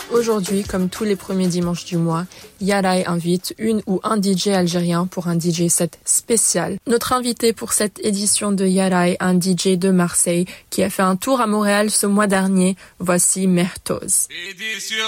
Aujourd'hui, comme tous les premiers dimanches du mois, Yarai invite une ou un DJ algérien pour un DJ set spécial. Notre invité pour cette édition de Yarai, un DJ de Marseille qui a fait un tour à Montréal ce mois dernier. Voici Mertoz.